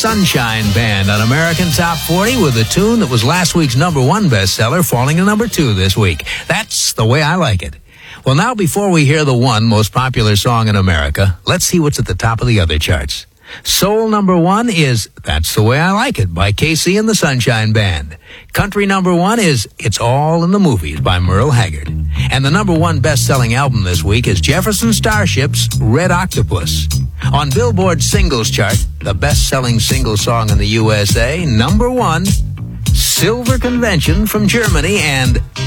Sunshine Band on American Top 40 with a tune that was last week's #1 bestseller, falling to #2 this week. That's the way I like it. Well, now before we hear the one most popular song in America, let's see what's at the top of the other charts. Soul #1 is That's the Way I Like It by KC and the Sunshine Band. Country #1 is It's All in the Movies by Merle Haggard. And the #1 best-selling album this week is Jefferson Starship's Red Octopus. On Billboard's singles chart, the best-selling single song in the USA, #1, Silver Convention from Germany, and